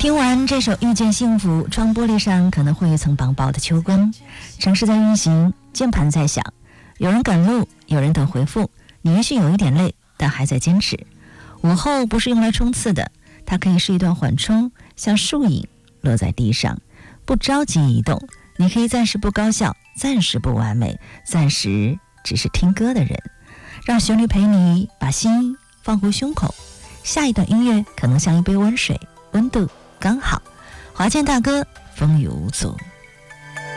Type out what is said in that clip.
听完这首《遇见幸福》，窗玻璃上可能会有一层薄薄的秋光。城市在运行，键盘在响，有人赶路，有人等回复。你也许有一点累，但还在坚持。午后不是用来冲刺的，它可以是一段缓冲，像树影落在地上，不着急移动。你可以暂时不高效，暂时不完美，暂时只是听歌的人，让旋律陪你把心放回胸口。下一段音乐可能像一杯温水，温度刚好。华健大哥风雨无阻。